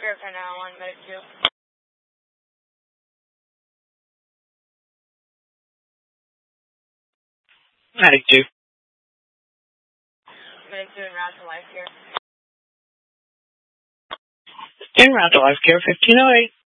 Care 1091, Medic 2. Medic 2. Medic 2 en route to Life Care. En route to Life Care 1508.